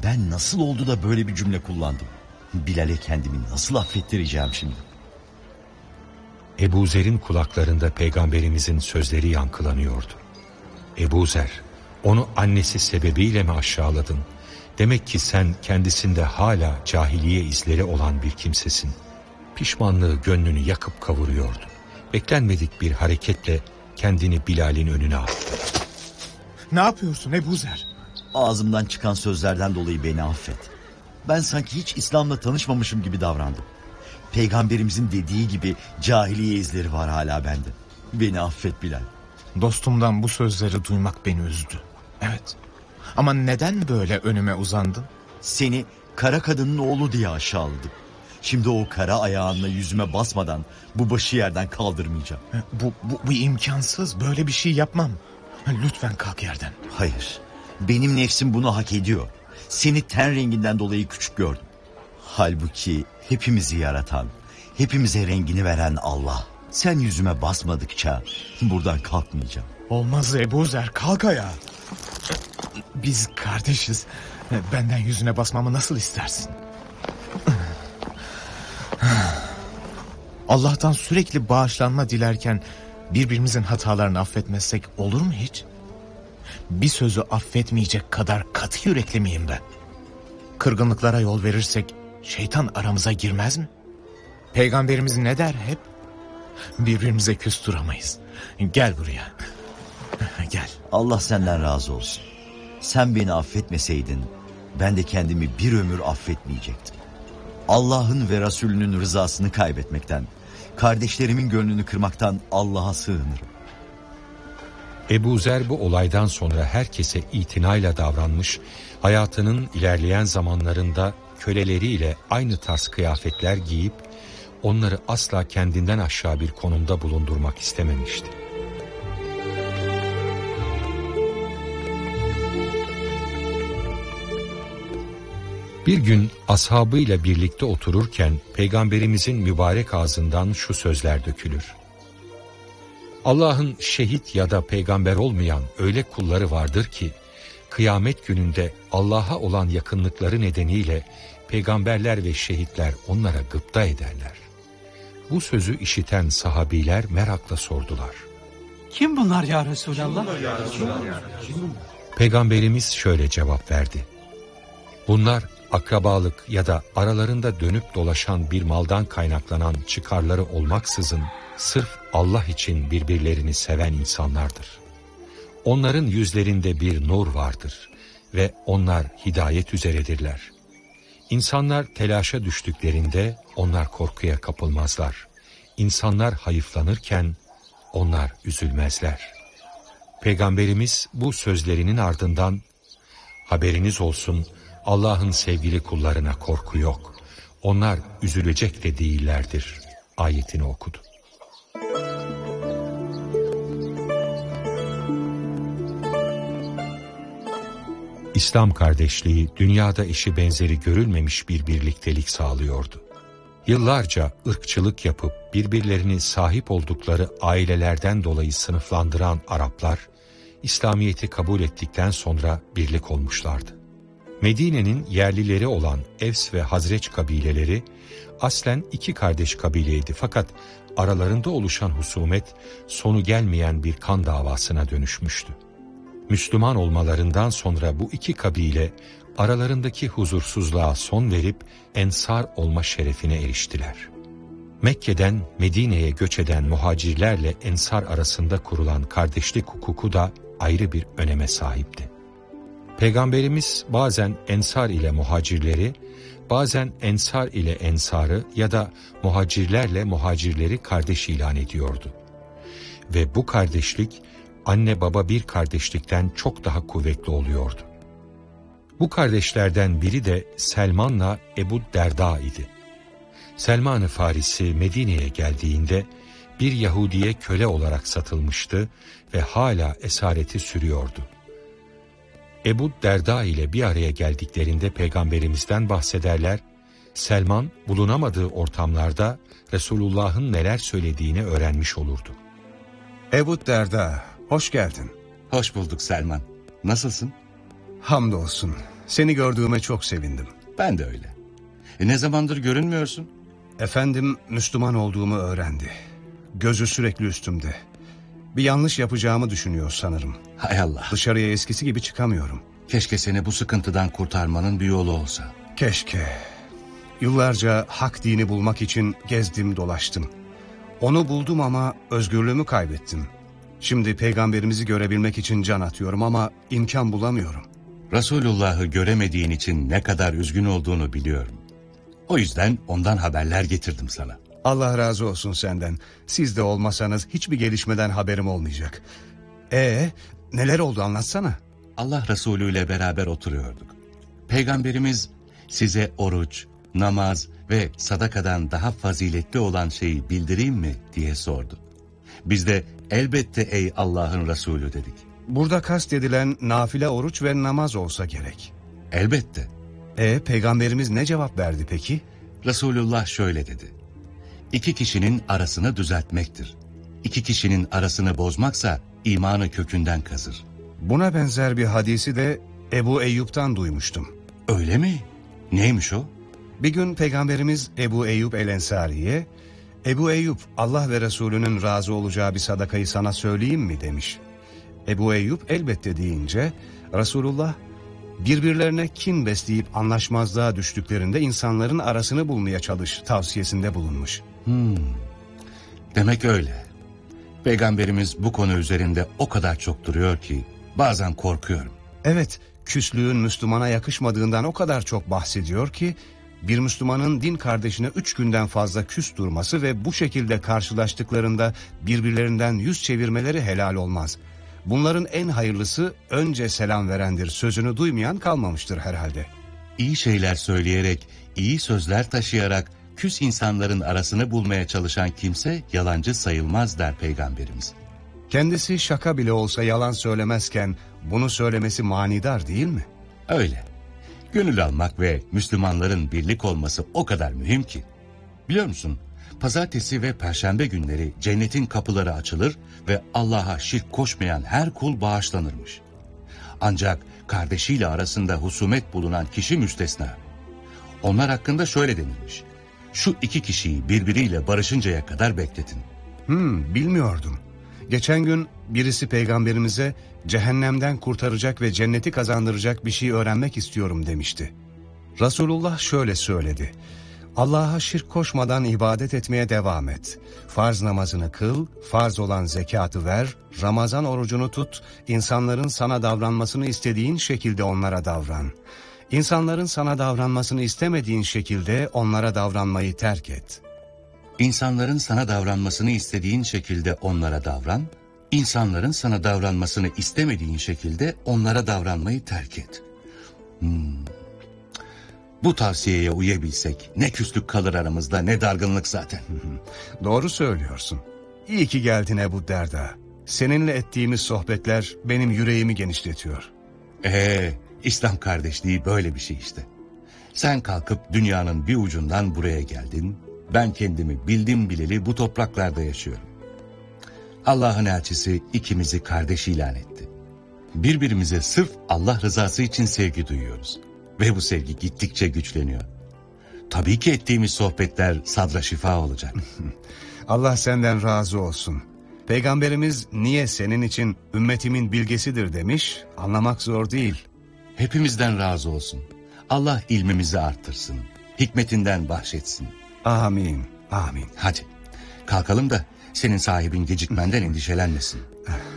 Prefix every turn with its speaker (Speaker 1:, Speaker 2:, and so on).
Speaker 1: Ben nasıl oldu da böyle bir cümle kullandım? Bilal'e kendimi nasıl affettireceğim şimdi?
Speaker 2: Ebu Zer'in kulaklarında Peygamberimizin sözleri yankılanıyordu. Ebu Zer, onu annesi sebebiyle mi aşağıladın? Demek ki sen kendisinde hala cahiliye izleri olan bir kimsesin. Pişmanlığı gönlünü yakıp kavuruyordu. Beklenmedik bir hareketle kendini Bilal'in önüne attı.
Speaker 3: Ne yapıyorsun Ebu Zer?
Speaker 1: Ağzımdan çıkan sözlerden dolayı beni affet. Ben sanki hiç İslam'la tanışmamışım gibi davrandım. Peygamberimizin dediği gibi cahiliye izleri var hala bende. Beni affet Bilal.
Speaker 3: Dostumdan bu sözleri duymak beni üzdü. Evet. Ama neden böyle önüme uzandın?
Speaker 1: Seni kara kadının oğlu diye aşağıladım. Şimdi o kara ayağınla yüzüme basmadan bu başı yerden kaldırmayacağım.
Speaker 3: Bu imkansız. Böyle bir şey yapmam. Lütfen kalk yerden.
Speaker 1: Hayır. Benim nefsim bunu hak ediyor. Seni ten renginden dolayı küçük gördüm. Halbuki hepimizi yaratan, hepimize rengini veren Allah. Sen yüzüme basmadıkça buradan kalkmayacağım.
Speaker 3: Olmaz Ebu Zer, kalk ayağa. Biz kardeşiz. Benden yüzüne basmamı nasıl istersin? Allah'tan sürekli bağışlanma dilerken birbirimizin hatalarını affetmezsek olur mu hiç? Bir sözü affetmeyecek kadar katı yürekli miyim ben? Kırgınlıklara yol verirsek şeytan aramıza girmez mi? Peygamberimiz ne der hep? Birbirimize küs duramayız. Gel buraya. Gel.
Speaker 1: Allah senden razı olsun. Sen beni affetmeseydin ben de kendimi bir ömür affetmeyecektim. Allah'ın ve Resulünün rızasını kaybetmekten, kardeşlerimin gönlünü kırmaktan Allah'a sığınırım.
Speaker 2: Ebu Zer bu olaydan sonra herkese itinayla davranmış, hayatının ilerleyen zamanlarında köleleriyle aynı tarz kıyafetler giyip onları asla kendinden aşağı bir konumda bulundurmak istememişti. Bir gün ashabıyla birlikte otururken Peygamberimizin mübarek ağzından şu sözler dökülür. Allah'ın şehit ya da peygamber olmayan öyle kulları vardır ki, kıyamet gününde Allah'a olan yakınlıkları nedeniyle peygamberler ve şehitler onlara gıpta ederler. Bu sözü işiten sahabiler merakla sordular.
Speaker 4: Kim bunlar ya Resulallah?
Speaker 2: Peygamberimiz şöyle cevap verdi. Bunlar akrabalık ya da aralarında dönüp dolaşan bir maldan kaynaklanan çıkarları olmaksızın sırf Allah için birbirlerini seven insanlardır. Onların yüzlerinde bir nur vardır ve onlar hidayet üzeredirler. İnsanlar telaşa düştüklerinde onlar korkuya kapılmazlar. İnsanlar hayıflanırken onlar üzülmezler. Peygamberimiz bu sözlerinin ardından haberiniz olsun, Allah'ın sevgili kullarına korku yok. Onlar üzülecek de değillerdir ayetini okudu. İslam kardeşliği dünyada eşi benzeri görülmemiş bir birliktelik sağlıyordu. Yıllarca ırkçılık yapıp birbirlerini sahip oldukları ailelerden dolayı sınıflandıran Araplar, İslamiyet'i kabul ettikten sonra birlik olmuşlardı. Medine'nin yerlileri olan Evs ve Hazreç kabileleri aslen iki kardeş kabileydi, fakat aralarında oluşan husumet sonu gelmeyen bir kan davasına dönüşmüştü. Müslüman olmalarından sonra bu iki kabile aralarındaki huzursuzluğa son verip ensar olma şerefine eriştiler. Mekke'den Medine'ye göç eden muhacirlerle ensar arasında kurulan kardeşlik hukuku da ayrı bir öneme sahipti. Peygamberimiz bazen ensar ile muhacirleri, bazen ensar ile ensarı ya da muhacirlerle muhacirleri kardeş ilan ediyordu. Ve bu kardeşlik anne baba bir kardeşlikten çok daha kuvvetli oluyordu. Bu kardeşlerden biri de Selman'la Ebu Derda idi. Selman-ı Farisi Medine'ye geldiğinde bir Yahudiye köle olarak satılmıştı ve hala esareti sürüyordu. Ebu Derda ile bir araya geldiklerinde Peygamberimizden bahsederler, Selman bulunamadığı ortamlarda Resulullah'ın neler söylediğini öğrenmiş olurdu.
Speaker 5: Ebu Derda, hoş geldin.
Speaker 6: Hoş bulduk Selman. Nasılsın?
Speaker 5: Hamdolsun. Seni gördüğüme çok sevindim.
Speaker 6: Ben de öyle. Ne zamandır görünmüyorsun?
Speaker 5: Efendim Müslüman olduğumu öğrendi. Gözü sürekli üstümde. Bir yanlış yapacağımı düşünüyor sanırım.
Speaker 6: Hay Allah.
Speaker 5: Dışarıya eskisi gibi çıkamıyorum.
Speaker 6: Keşke seni bu sıkıntıdan kurtarmanın bir yolu olsa.
Speaker 5: Keşke. Yıllarca hak dini bulmak için gezdim dolaştım. Onu buldum ama özgürlüğümü kaybettim. Şimdi peygamberimizi görebilmek için can atıyorum ama imkan bulamıyorum.
Speaker 6: Resulullah'ı göremediğin için ne kadar üzgün olduğunu biliyorum. O yüzden ondan haberler getirdim sana.
Speaker 5: Allah razı olsun senden. Siz de olmasanız hiçbir gelişmeden haberim olmayacak. Neler oldu anlatsana.
Speaker 6: Allah Resulü ile beraber oturuyorduk. Peygamberimiz size oruç, namaz ve sadakadan daha faziletli olan şeyi bildireyim mi diye sordu. Biz de elbette ey Allah'ın Resulü dedik.
Speaker 5: Burada kastedilen nafile oruç ve namaz olsa gerek.
Speaker 6: Elbette.
Speaker 5: Peygamberimiz ne cevap verdi peki?
Speaker 6: Resulullah şöyle dedi. 2 kişinin arasını düzeltmektir. 2 kişinin arasını bozmaksa imanı kökünden kazır.
Speaker 5: Buna benzer bir hadisi de Ebu Eyyub'tan duymuştum.
Speaker 6: Öyle mi? Neymiş o?
Speaker 5: Bir gün Peygamberimiz Ebu Eyyub el-Ensari'ye, Ebu Eyyub Allah ve Resulünün razı olacağı bir sadakayı sana söyleyeyim mi demiş. Ebu Eyyub elbette deyince Resulullah birbirlerine kin besleyip anlaşmazlığa düştüklerinde insanların arasını bulmaya çalış tavsiyesinde bulunmuş.
Speaker 6: Demek öyle. Peygamberimiz bu konu üzerinde o kadar çok duruyor ki bazen korkuyorum.
Speaker 5: Evet, küslüğün Müslümana yakışmadığından o kadar çok bahsediyor ki bir Müslümanın din kardeşine 3 günden fazla küs durması ve bu şekilde karşılaştıklarında birbirlerinden yüz çevirmeleri helal olmaz. Bunların en hayırlısı önce selam verendir sözünü duymayan kalmamıştır herhalde.
Speaker 6: İyi şeyler söyleyerek, iyi sözler taşıyarak küs insanların arasını bulmaya çalışan kimse yalancı sayılmaz der Peygamberimiz.
Speaker 5: Kendisi şaka bile olsa yalan söylemezken bunu söylemesi manidar değil mi?
Speaker 6: Öyle. Gönül almak ve Müslümanların birlik olması o kadar mühim ki. Biliyor musun? Pazartesi ve Perşembe günleri cennetin kapıları açılır ve Allah'a şirk koşmayan her kul bağışlanırmış. Ancak kardeşiyle arasında husumet bulunan kişi müstesna. Onlar hakkında şöyle denilmiş. Şu 2 kişiyi birbiriyle barışıncaya kadar bekletin.
Speaker 5: Bilmiyordum. Geçen gün birisi peygamberimize cehennemden kurtaracak ve cenneti kazandıracak bir şey öğrenmek istiyorum demişti. Resulullah şöyle söyledi. Allah'a şirk koşmadan ibadet etmeye devam et. Farz namazını kıl, farz olan zekatı ver, Ramazan orucunu tut, insanların sana davranmasını istediğin şekilde onlara davran. İnsanların sana davranmasını istemediğin şekilde onlara davranmayı terk et.
Speaker 6: İnsanların sana davranmasını istediğin şekilde onlara davran, insanların sana davranmasını istemediğin şekilde onlara davranmayı terk et. Bu tavsiyeye uyabilsek ne küslük kalır aramızda ne dargınlık zaten.
Speaker 5: Doğru söylüyorsun. İyi ki geldin Ebu Derda. Seninle ettiğimiz sohbetler benim yüreğimi genişletiyor.
Speaker 6: İslam kardeşliği böyle bir şey işte. Sen kalkıp dünyanın bir ucundan buraya geldin. Ben kendimi bildim bileli bu topraklarda yaşıyorum. Allah'ın elçisi ikimizi kardeş ilan etti. Birbirimize sırf Allah rızası için sevgi duyuyoruz. Ve bu sevgi gittikçe güçleniyor. Tabii ki ettiğimiz sohbetler sadra şifa olacak.
Speaker 5: Allah senden razı olsun. Peygamberimiz niye senin için ümmetimin bilgesidir demiş, anlamak zor değil.
Speaker 6: Hepimizden razı olsun. Allah ilmimizi arttırsın. Hikmetinden bahşetsin.
Speaker 5: Amin, amin.
Speaker 6: Hadi kalkalım da senin sahibin gecikmenden endişelenmesin.